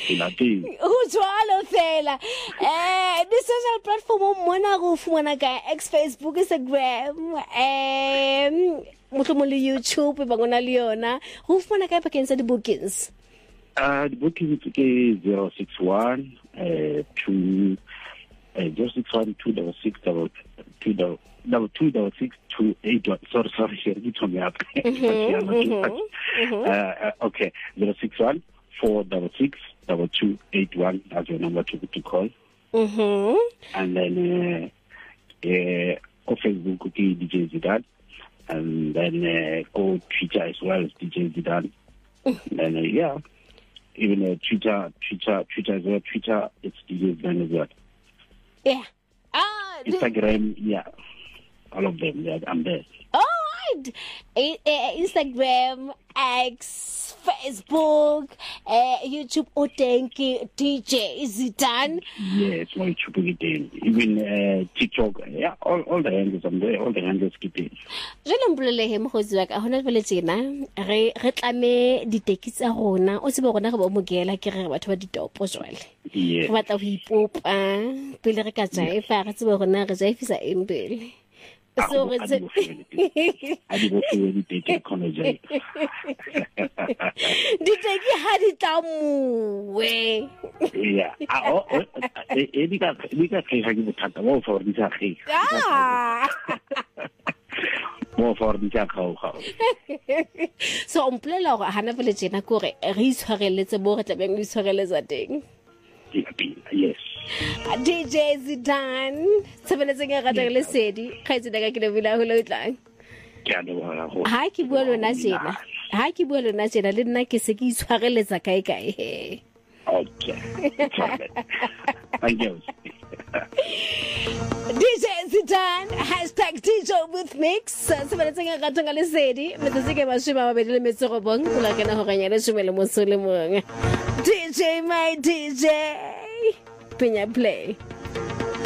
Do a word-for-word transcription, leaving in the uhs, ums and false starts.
lapeng Ho jwalo fela. Eh the social platform mona go fumana ka X, Facebook, Instagram, um mohlomong le YouTube ba gona le yona. Ho fumana ka bakeng sa di bookings. uh the booking is zero six one uh two uh zero six one two double six double two double double two double six two eight one. Sorry, sorry, here you told me up. uh okay, zero six one four double six double two eight one. That's your number to to call. Mhm. And then uh, uh go Facebook, okay, D J Zidane, and then uh, go Twitter as well as D J Zidane. And then uh, yeah, even uh, Twitter, Twitter, Twitter as well. Twitter, it's D J Zidane as well. Yeah. Ah, Instagram, yeah, all of them. Yeah, I'm there. all right. I- uh, Instagram, X, Facebook, uh, YouTube, Otenki, D J Zidane. Yeah, it's more YouTube again. Even uh, TikTok, yeah, all all the handles I'm there. All the handles keep it. Jalo mpolele he mokgotsi wa ka hona jwale tjena re re tlame diteki tsa rona o tsebe rona re ba mogela ke re batho ba ditopo jwale Yeah. re batla ho ipopa pele re ka jaifa re tsebe rona re jaifisa embele so re tse I did not feel any data college. diteki ha di tamuwe Yeah. Ah, oh, eh, eh, di ka di ka kaya ke bothata mo for di sa kaya. ah Mo for di sa kaya kaya. so mpolele hore hana vele tjena kore re itshwareletse bo re tlabeng re itshwareletsa teng. Yes. D J Zidane sebeletse ke rata le sedi khaitse daga ke le bila ho lo tlang Ke a leboha go. ha ke bua lona tjena ha ke bua lona tjena le nna ke se ke itshwareletsa kae kae he Okay. Thank you. D J Zidane hashtag D J with mix sebeletse ke rata le sedi metsotso ke mashome a mabedi le metso robong kula kana ho ganya le shome le motso le mong D J my D J Pinya play.